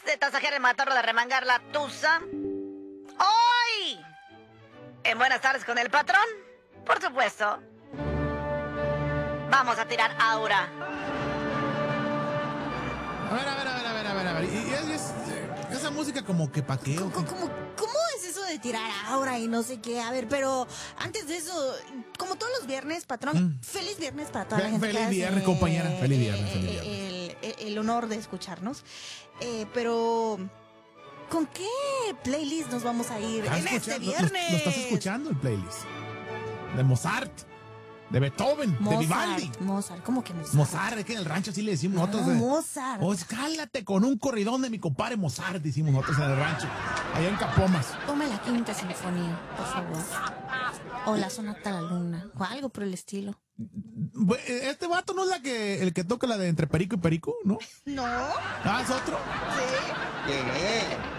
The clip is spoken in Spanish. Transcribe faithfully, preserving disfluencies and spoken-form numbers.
de tasajear el matarro, de remangar la tusa. Hoy, en Buenas Tardes con el Patrón, por supuesto, vamos a tirar aura. A ver, a ver, a ver, a ver, a ver, a ver. Y, y es, es, esa música como que paqueo. ¿Cómo, cómo, ¿Cómo es eso de tirar aura y no sé qué? A ver, pero antes de eso, como todos los viernes, patrón, mm. feliz viernes para toda Fe, la gente. Feliz que viernes, hace, compañera. Feliz eh, viernes, feliz viernes. El, el, el honor de escucharnos. Eh, pero, ¿con qué playlist nos vamos a ir en este viernes? Lo, lo, lo estás escuchando, el playlist. De Mozart. De Beethoven, Mozart, de Vivaldi. Mozart, ¿cómo que Mozart? Mozart, es que en el rancho así le decimos no, nosotros. De, Mozart. O escálate con un corridón de mi compadre Mozart, decimos nosotros en el rancho. Allá en Capomas. Toma la quinta sinfonía, por favor. O la sonata a la luna, o algo por el estilo. Este vato no es la que el que toca la de Entre Perico y Perico, ¿no? No. Ah, ¿es otro? Sí. ¿Qué?